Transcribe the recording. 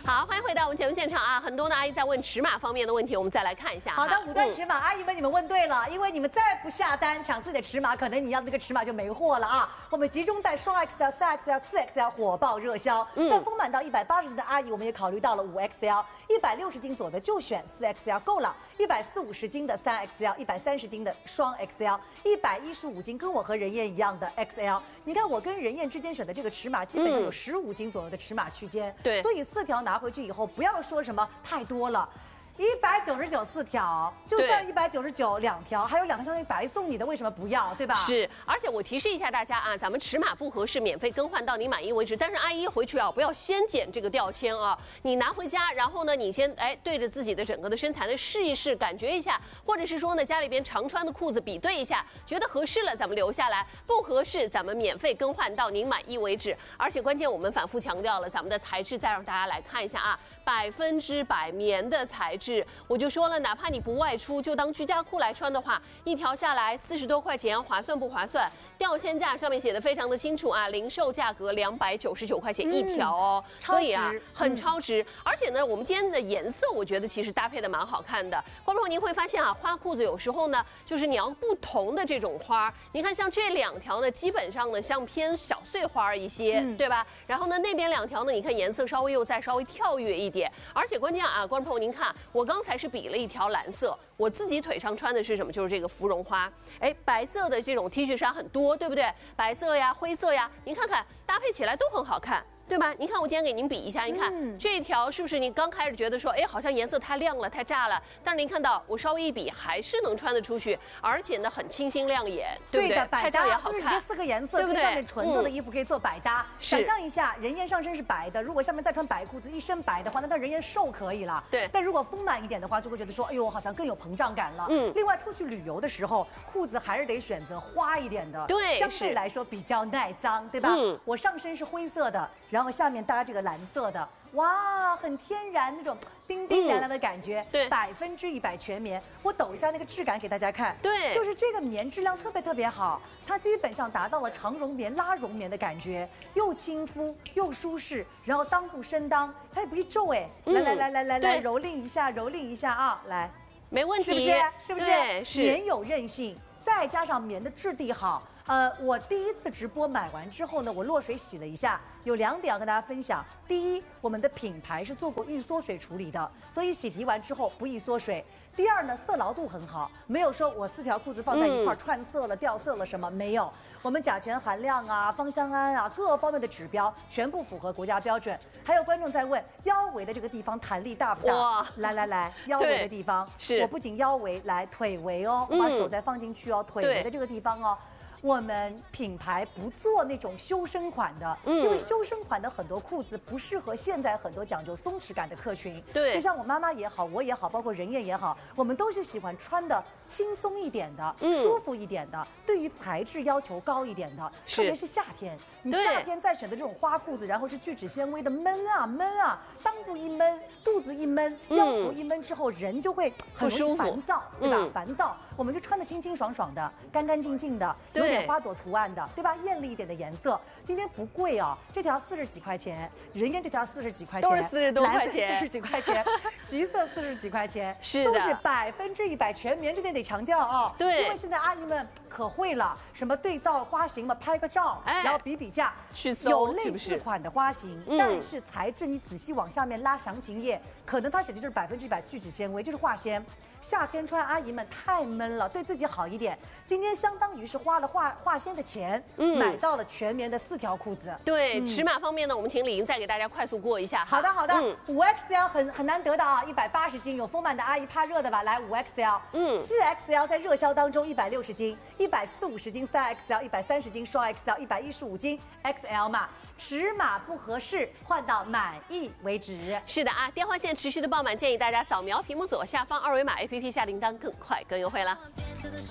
好，欢迎回到我们节目现场啊！很多的阿姨在问尺码方面的问题，我们再来看一下。 好的，5段尺码，阿姨们你们问对了，因为你们再不下单抢自己的尺码，可能你要的那个尺码就没货了啊！我们集中在双 XL、4XL、4XL 火爆热销，但丰满到180斤的阿姨，我们也考虑到了5XL，160斤左右的就选4XL 够了，140-150斤的3XL，130斤的双 XL，115斤跟我和任燕一样的 XL。你看我跟任燕之间选的这个尺码，基本上有15斤左右的尺码区间。 对， 所以4条拿回去以后，不要说什么太多了。199 4条，就算199 2条，还有2条相当于白送你的，为什么不要？对吧？ 是，而且我提示一下大家啊，咱们尺码不合适，免费更换到你满意为止。但是阿姨回去啊，不要先剪这个吊签啊，你拿回家，然后呢，你先对着自己的整个的身材呢试一试，感觉一下，或者是说呢，家里边常穿的裤子比对一下，觉得合适了咱们留下来，不合适咱们免费更换到您满意为止。而且关键我们反复强调了，咱们的材质再让大家来看一下啊，100%棉的材质。我就说了，哪怕你不外出，就当居家裤来穿的话，一条下来40多块钱，划算不划算？吊签价上面写的非常的清楚啊，零售价格299块钱一条哦，所以啊很超值。而且呢，我们今天的颜色，我觉得其实搭配的蛮好看的。观众朋友您会发现啊，花裤子有时候呢，就是你要不同的这种花，你看像这2条呢，基本上呢像偏小碎花一些，对吧？然后呢那边2条呢，你看颜色稍微又再稍微跳跃一点，而且关键啊，观众朋友您看。我刚才是比了一条蓝色，我自己腿上穿的是什么？就是这个芙蓉花。白色的这种 T 恤衫很多，对不对？白色呀、灰色呀，您看看搭配起来都很好看。对吧？你看，我今天给您比一下，你看这一条是不是你刚开始觉得说，好像颜色太亮了、太炸了？但是您看到我稍微一比，还是能穿得出去，而且呢很清新亮眼，对不对？ 百搭也好看，就是这4个颜色，对不对？上面纯色的衣服可以做百搭。想象一下，任燕上身是白的，如果下面再穿白裤子，一身白的话，那任燕瘦可以了。 对。 但如果丰满一点的话，就会觉得说，哎呦，好像更有膨胀感了。另外，出去旅游的时候，裤子还是得选择花一点的， 对， 相对来说比较耐脏，对吧？我上身是灰色的，然后下面搭这个蓝色的，哇，很天然那种冰冰凉凉的感觉， 对 ，100%全棉。我抖一下那个质感给大家看， 对， 就是这个棉质量特别好，它基本上达到了长绒棉、拉绒棉的感觉，又亲肤又舒适，然后裆部深裆，它也不会皱来，蹂躏一下啊，来， 没问题， 是不是？是棉有韧性，再加上棉的质地好。我第一次直播买完之后呢，我落水洗了一下，有2点要跟大家分享。第一，我们的品牌是做过预缩水处理的，所以洗涤完之后不易缩水。第二呢，色牢度很好，没有说我4条裤子放在一块串色了、掉色了什么，没有。我们甲醛含量啊、芳香胺啊各方面的指标全部符合国家标准。还有观众在问腰围的这个地方弹力大不大？哇，来，腰围的地方是我不仅腰围，来腿围哦，我把手再放进去哦，腿围的这个地方哦。我们品牌不做那种修身款的，因为修身款的很多裤子不适合现在很多讲究松弛感的客群。 对， 就像我妈妈也好，我也好，包括任燕也好，我们都是喜欢穿的轻松一点的、舒服一点的，对于材质要求高一点的。特别是夏天，你夏天再选择这种花裤子，然后是聚酯纤维的，闷啊，裆部一闷，肚子一闷，腰头一闷之后，人就会很容易烦躁，对吧？烦躁，我们就穿的清清爽爽的、干干净净的，有点花朵图案的，对吧？艳丽一点的颜色，今天不贵哦，这条40几块钱，任燕这条40几块钱， 都是40多块钱 ，40几块钱，橘色40几块钱， 是的， 都是100%全棉，这点得强调啊。 对， 因为现在阿姨们可会了，什么对照花型嘛，拍个照，然后比价， 去搜， 有类似款的花型，但是材质你仔细往下面拉详情页，可能它写的就是100%聚酯纤维，就是化纤。夏天穿阿姨们太闷了，对自己好一点。今天相当于是花了化纤的钱，买到了全棉的4条裤子。 对，尺码方面呢，我们请李莹再给大家快速过一下。 好的，5XL 很难得的啊，180斤，有丰满的阿姨怕热的吧？来5XL，4XL 在热销当中160斤，140-150斤3XL，130斤双 XL，115斤 XL 码，尺码不合适换到满意为止。 是的啊，电话线持续的爆满，建议大家扫描屏幕左下方2维码 APP 下订单，更快更优惠了。